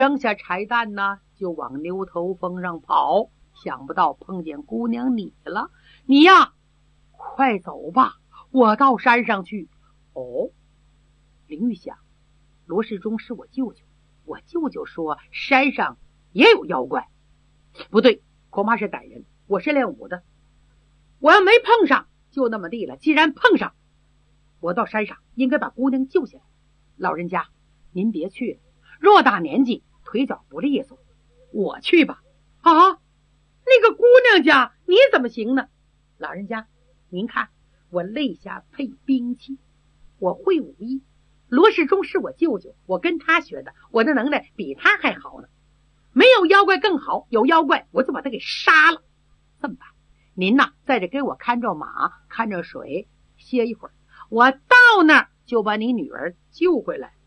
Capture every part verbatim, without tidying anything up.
扔下柴担呢，就往牛头峰上跑。想不到碰见姑娘你了，你呀，快走吧，我到山上去。哦，林玉想，罗世忠是我舅舅，我舅舅说山上也有妖怪，不对，恐怕是歹人。我是练武的，我要没碰上就那么地了，既然碰上，我到山上应该把姑娘救下来。老人家您别去，偌大年纪腿脚不利索，我去吧。啊，那个姑娘家你怎么行呢？老人家您看，我肋下配兵器，我会武艺，罗世忠是我舅舅，我跟他学的，我的能耐比他还好呢。没有妖怪更好，有妖怪我就把他给杀了。这么办，您呐在这给我看着马，看着水，歇一会儿，我到那儿就把你女儿救回来。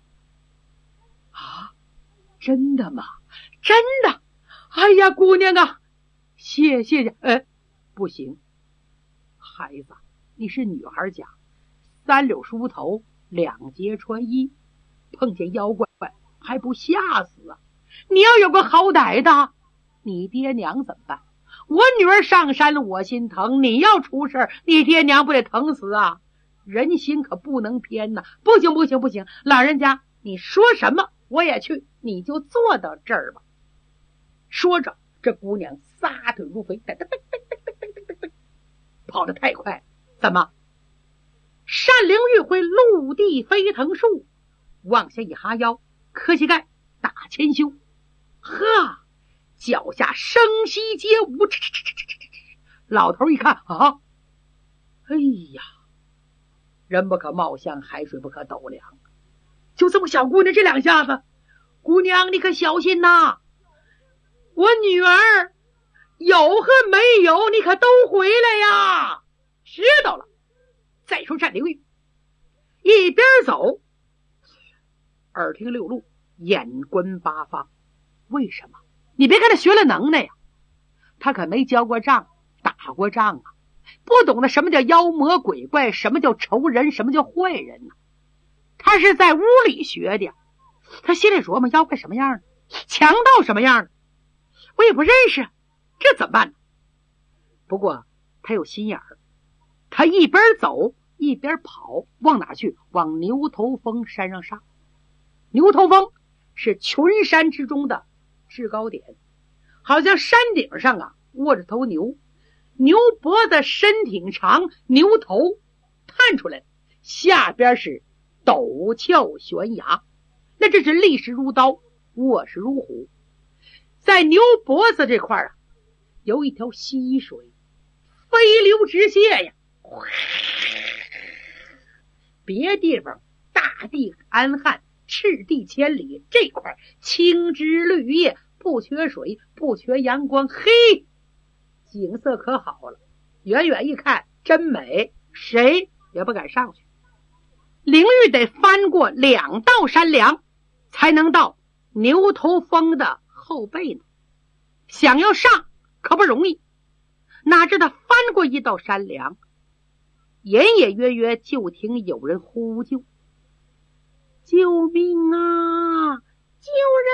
啊，真的吗？真的？哎呀，姑娘啊，谢谢谢。呃，不行，孩子，你是女孩家，三绺梳头，两截穿衣，碰见妖怪还不吓死啊？你要有个好歹的，你爹娘怎么办？我女儿上山了，我心疼，你要出事，你爹娘不得疼死啊？人心可不能偏呐！不行不行不行，老人家你说什么我也去，你就坐到这儿吧。说着，这姑娘撒腿如飞，噔噔噔噔噔噔噔噔，跑得太快。怎么？单灵玉会陆地飞腾术，往下一哈腰，磕膝盖，打千秋。呵，脚下声息皆无。老头一看啊，哎呀，人不可貌相，海水不可斗量。就这么小姑娘这两下子，姑娘你可小心呐！我女儿有和没有你可都回来呀！知道了。再说单灵玉一边走，耳听六路，眼观八方。为什么？你别看他学了能耐呀，他可没教过仗，打过仗啊，不懂得什么叫妖魔鬼怪，什么叫仇人，什么叫坏人呢？他是在屋里学的，他心里琢磨妖怪什么样呢？强盗什么样呢？我也不认识，这怎么办呢？不过他有心眼儿，他一边走一边跑，往哪去？往牛头峰山上上。牛头峰是群山之中的制高点，好像山顶上啊卧着头牛，牛脖子身挺长，牛头探出来，下边是陡峭悬崖，那这是立势如刀，卧势如虎。在牛脖子这块啊，有一条溪水飞流直泻呀，别地方大地干旱，赤地千里，这块青枝绿叶，不缺水，不缺阳光，嘿，景色可好了，远远一看真美，谁也不敢上去。灵玉得翻过两道山梁才能到牛头峰的后背呢，想要上可不容易。哪知道翻过一道山梁，隐隐约约就听有人呼救：救命啊，救人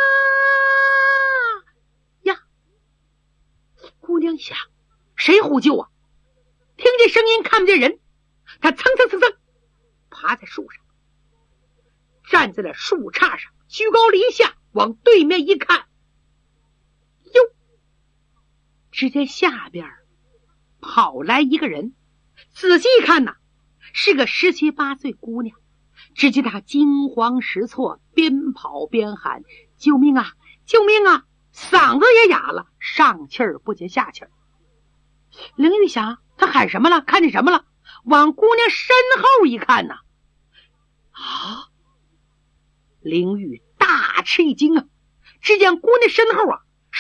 呐！呀，姑娘想，谁呼救啊？听见声音看不见人，他蹭蹭蹭蹭爬在树上，站在了树杈上，居高临下往对面一看，哟，只见下边跑来一个人，仔细一看呐，是个十七八岁姑娘。只见她惊慌失措，边跑边喊：救命啊，救命啊！嗓子也哑了，上气儿不接下气儿。灵玉想，她喊什么了？看见什么了？往姑娘身后一看呐，啊！灵玉大吃一惊啊！只见姑娘身后啊，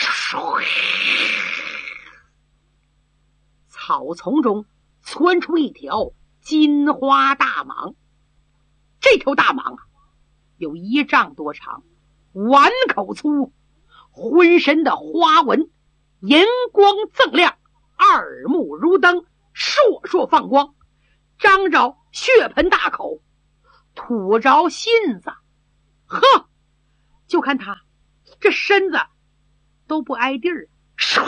草丛中窜出一条金花大蟒。这头大蟒啊，有一丈多长，碗口粗，浑身的花纹银光锃亮，二目如灯，烁烁放光，张着血盆大口，吐着信子，呵， 就看他这身子都不挨地儿，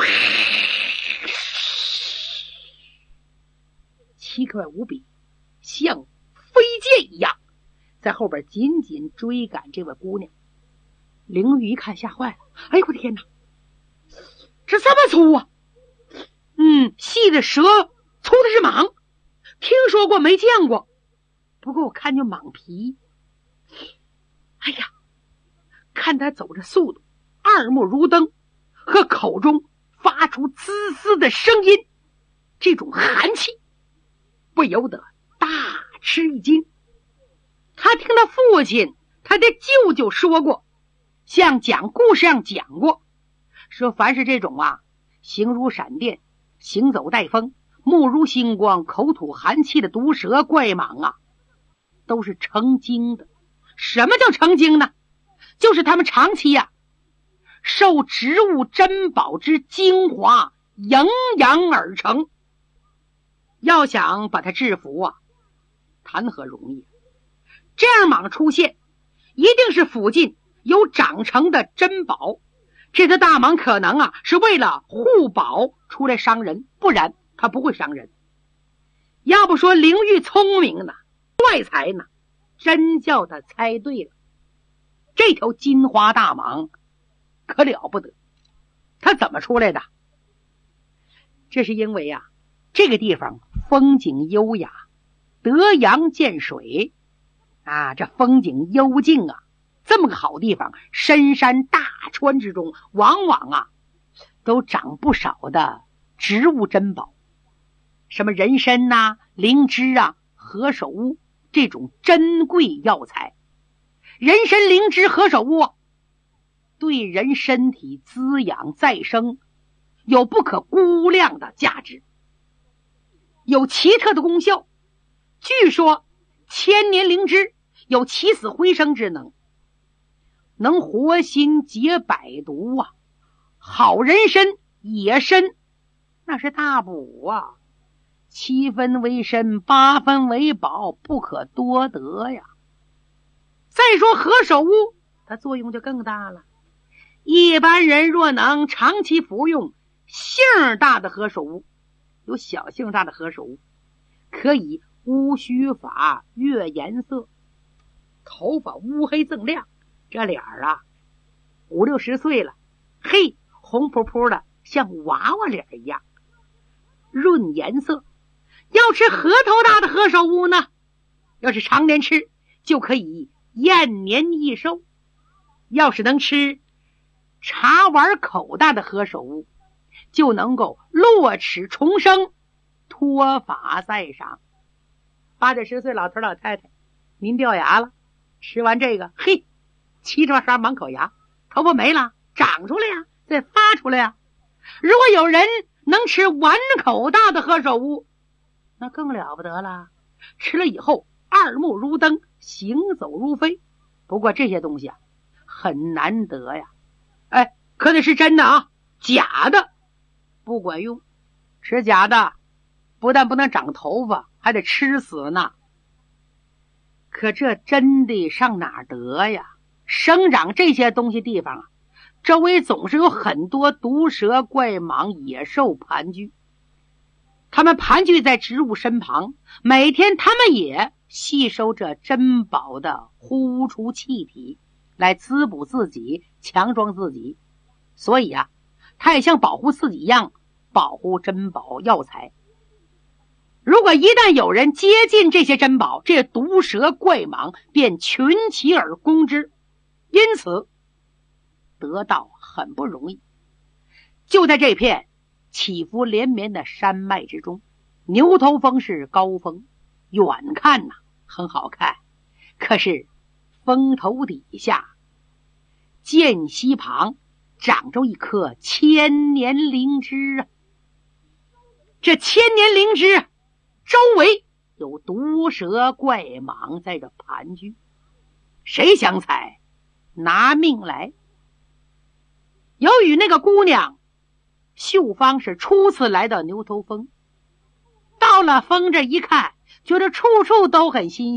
奇快无比，像飞剑一样在后边紧紧追赶这位姑娘。灵玉一看吓坏了，哎呦我的天哪，这这么粗啊！嗯，细的蛇，粗的是蟒，听说过没见过，不过我看见蟒皮。哎呀，看他走着速度，二目如灯，和口中发出滋滋的声音，这种寒气不由得大吃一惊。他听他父亲他的舅舅说过，像讲故事上讲过，说凡是这种啊形如闪电，行走带风，目如星光，口吐寒气的毒蛇怪蟒啊，都是成精的。什么叫成精呢？就是他们长期呀、啊、受植物珍宝之精华营养而成，要想把它制服啊，谈何容易。这样蟒出现，一定是附近有长成的珍宝，这个大蟒可能啊是为了护宝出来伤人，不然他不会伤人。要不说灵玉聪明呢，怪才呢，真叫他猜对了。这条金花大蟒可了不得，它怎么出来的？这是因为啊，这个地方风景优雅，得阳见水啊，这风景幽静啊，这么个好地方，深山大川之中，往往啊都长不少的植物珍宝，什么人参啊、灵芝啊、何首乌这种珍贵药材。人参、灵芝、何首乌对人身体滋养再生有不可估量的价值，有奇特的功效。据说千年灵芝有起死回生之能，能活心解百毒啊！好人参、野参那是大补啊，七分为参，八分为宝，不可多得呀。再说何首乌，它作用就更大了。一般人若能长期服用性大的何首乌，有小性大的何首乌，可以乌须发越颜色，头发乌黑锃亮，这脸儿啊五六十岁了，嘿，红扑扑的，像娃娃脸一样，润颜色。要吃核桃大的何首乌呢，要是常年吃就可以延年益寿。要是能吃茶碗口大的何首乌，就能够落齿重生，脱发再上。八九十岁老头老太太，您掉牙了，吃完这个，嘿，七刷刷满口牙，头发没了，长出来呀，再发出来呀。如果有人能吃碗口大的何首乌，那更了不得了，吃了以后二目如灯，行走如飞。不过这些东西啊很难得呀，哎，可得是真的啊，假的不管用。吃假的不但不能长头发，还得吃死呢。可这真的上哪儿得呀？生长这些东西地方啊，周围总是有很多毒蛇怪蟒野兽盘踞，他们盘踞在植物身旁，每天他们也吸收着珍宝的呼出气体，来滋补自己，强壮自己。所以啊，他也像保护自己一样保护珍宝药材。如果一旦有人接近这些珍宝，这毒蛇怪蟒便群起而攻之，因此得到很不容易。就在这片起伏连绵的山脉之中，牛头峰是高峰，远看呐、啊、很好看，可是峰头底下涧溪旁长着一棵千年灵芝啊。这千年灵芝周围有毒蛇怪蟒在这盘踞，谁想采拿命来。由于那个姑娘秀芳是初次来到牛头峰，到了峰这一看，觉得处处都很新鲜，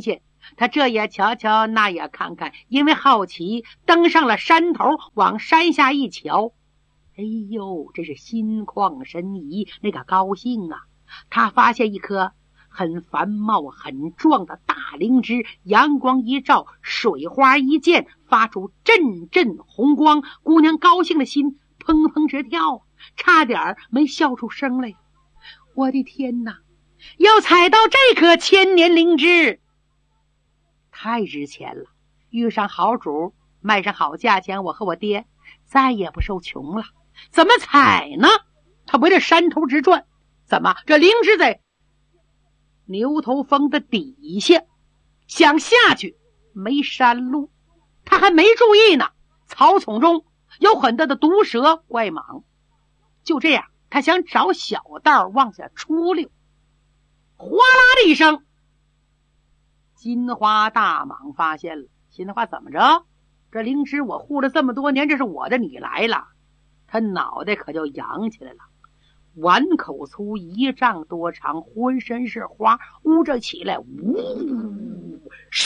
他这也瞧瞧，那也看看，因为好奇，登上了山头，往山下一瞧，哎呦，这是心旷神怡，那个高兴啊！他发现一棵很繁茂很壮的大灵芝，阳光一照，水花一溅，发出阵阵红光。姑娘高兴的心砰砰直跳，差点没笑出声来。我的天哪，要采到这棵千年灵芝太值钱了，遇上好主，卖上好价钱，我和我爹再也不受穷了。怎么采呢？他围着山头直转，怎么这灵芝在牛头峰的底下，想下去没山路，他还没注意呢，草丛中有很多的毒蛇怪蟒，就这样他想找小道往下出溜，哗啦的一声，金花大蟒发现了。金花怎么着？这灵芝我护了这么多年，这是我的，你来了。他脑袋可就扬起来了，碗口粗，一丈多长，浑身是花，捂着起来，呜，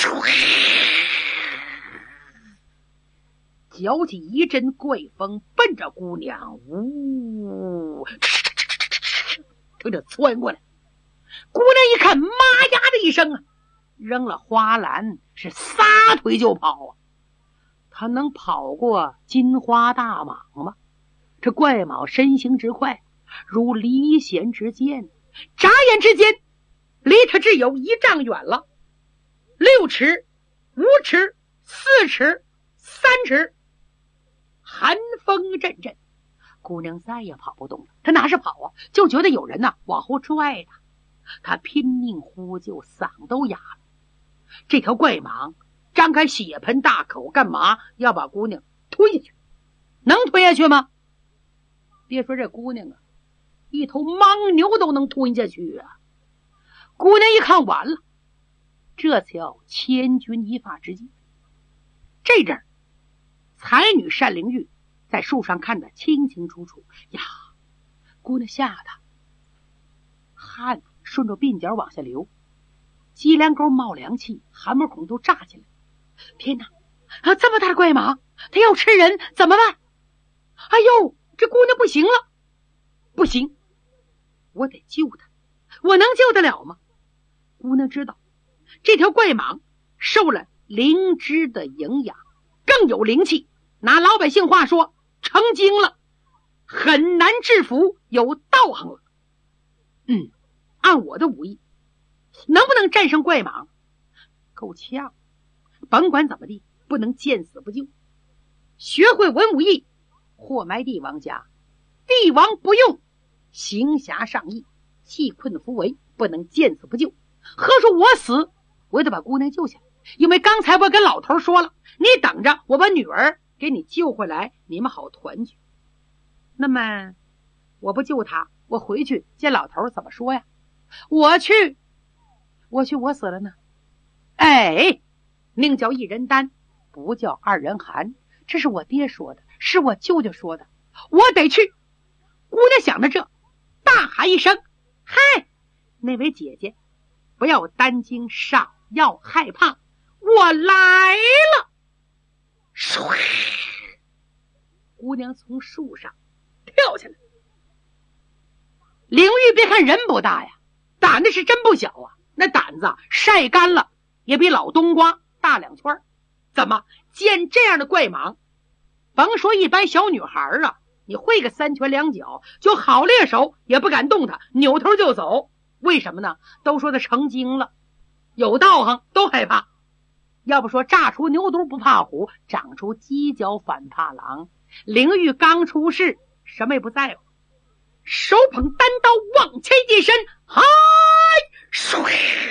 搅起一阵怪风，奔着姑娘，呜，他就窜过来。姑娘一看，妈呀的一声啊，扔了花篮，是撒腿就跑啊！他能跑过金花大蟒吗？这怪蟒身形之快，如离弦之箭，眨眼之间离他只有一丈远了，六尺、五尺、四尺、三尺，寒风阵阵。姑娘再也跑不动了，她哪是跑啊，就觉得有人呐、啊、往后拽她。她拼命呼救，嗓都哑了。这条怪蟒张开血盆大口，干嘛要把姑娘推下去？能推下去吗？别说这姑娘啊，一头牦牛都能吞下去啊！姑娘一看完了，这才有千钧一发之际。这阵儿，才女单灵玉在树上看得清清楚楚呀，姑娘吓得汗顺着鬓角往下流，脊梁沟冒凉气，汗毛孔都炸起来。天哪，啊，这么大的怪蟒，它要吃人，怎么办？哎呦，这姑娘不行了，不行，我得救她，我能救得了吗？姑娘知道这条怪蟒受了灵芝的营养，更有灵气，拿老百姓话说，成精了，很难制服，有道行了。嗯，按我的武艺，能不能战胜怪蟒？够呛，甭管怎么地，不能见死不救。学会文武艺，祸埋帝王家，帝王不用行侠仗义，弃困扶危，不能见死不救。何说我死，我也得把姑娘救下来，因为刚才我跟老头说了，你等着，我把女儿给你救回来，你们好团聚。那么我不救她，我回去见老头怎么说呀？我去我去我死了呢？哎，宁叫一人担，不叫二人寒，这是我爹说的，是我舅舅说的，我得去。姑娘想着这，大喊一声，嗨，那位姐姐，不要担惊，少要害怕，我来了。唰，姑娘从树上跳下来。灵玉别看人不大呀，胆子是真不小啊，那胆子晒干了也比老冬瓜大两圈。怎么见这样的怪蟒，甭说一般小女孩啊，你会个三拳两脚，就好猎手也不敢动它，扭头就走。为什么呢？都说它成精了，有道行都害怕。要不说炸出牛犊不怕虎，长出犄角反怕狼。灵玉刚出世，什么也不在乎，手捧单刀往前一伸，嗨，唰，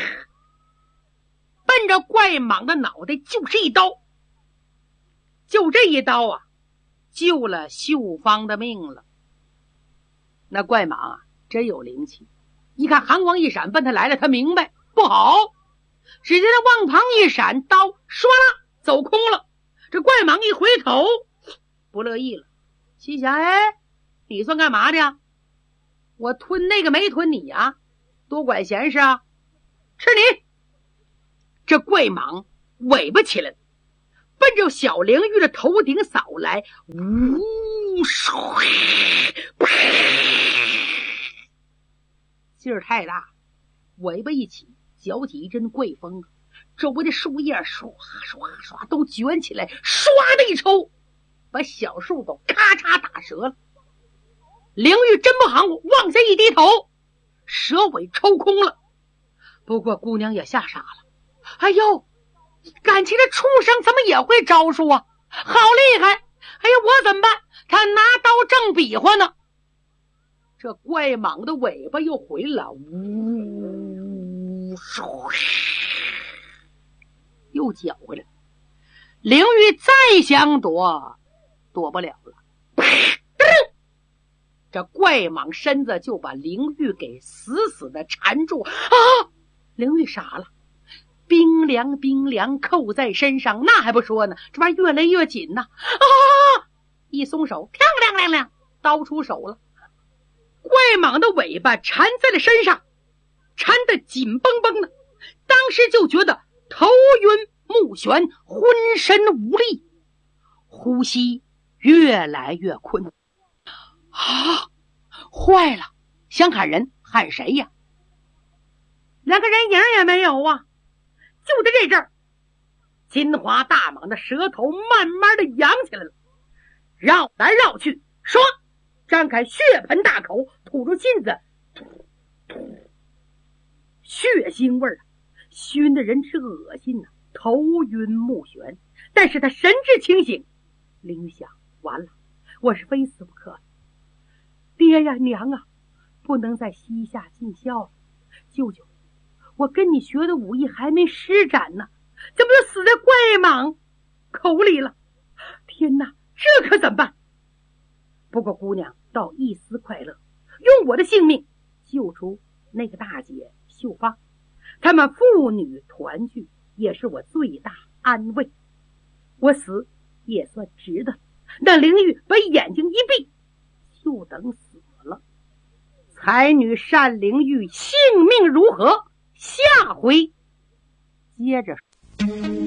奔着怪蟒的脑袋就是一刀。就这一刀啊，救了秀芳的命了。那怪蟒啊，真有灵气，一看寒光一闪，奔他来了，他明白不好，只见他往旁一闪，刀唰啦走空了。这怪蟒一回头不乐意了，心想，哎，你算干嘛的呀？我吞那个没吞你啊，多管闲事啊，吃你！ 这怪蟒尾巴起来了，奔着小灵玉的头顶扫来，呜唰，劲儿太大，尾巴一起，搅起一阵怪风，周围的树叶唰唰唰都卷起来，唰的一抽，把小树都咔嚓打折了。灵玉真不含糊，往下一低头，蛇尾抽空了。不过姑娘也吓傻了，哎呦，感情这畜生怎么也会招数啊，好厉害！哎呀，我怎么办？他拿刀正比划呢，这怪蟒的尾巴又回了，呜，又搅回来。灵玉再想躲，躲不了了。这怪蟒身子就把灵玉给死死的缠住啊！灵玉傻了，冰凉冰凉扣在身上，那还不说呢，这玩意越来越紧呢。啊！一松手，亮亮亮亮，刀出手了。怪蟒的尾巴缠在了身上，缠得紧绷绷的，当时就觉得头晕目眩，浑身无力，呼吸越来越困难。啊，坏了，想喊人，喊谁呀？连个人影也没有啊！就在这阵儿，金华大蟒的舌头慢慢的扬起来了，绕来绕去，唰，张开血盆大口，吐出信子，血腥味儿，熏得人是恶心呐、啊，头晕目眩。但是他神志清醒，灵玉想，完了，我是非死不可了。爹呀娘啊，不能再膝下尽孝了。舅舅，我跟你学的武艺还没施展呢，怎么就死在怪蟒口里了？天哪，这可怎么办？不过姑娘倒一丝快乐，用我的性命救出那个大姐秀芳，他们父女团聚也是我最大安慰，我死也算值得。那灵玉把眼睛一闭，就等死了。才女单灵玉性命如何？下回接着说。